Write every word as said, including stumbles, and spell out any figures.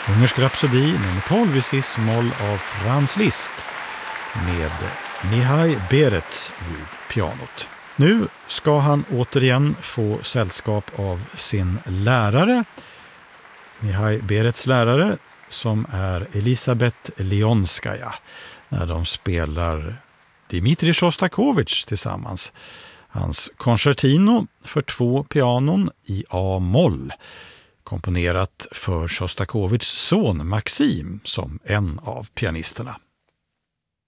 Ungersk rapsodi nummer tolv i cis-moll av Franz Liszt med Mihai Berets vid pianot. Nu ska han återigen få sällskap av sin lärare, Mihai Berets lärare, som är Elisabeth Leonskaja, när de spelar Dmitrij Sjostakovitj tillsammans. Hans koncertino för två pianon i A-moll, komponerat för Sjostakovitjs son Maxim som en av pianisterna.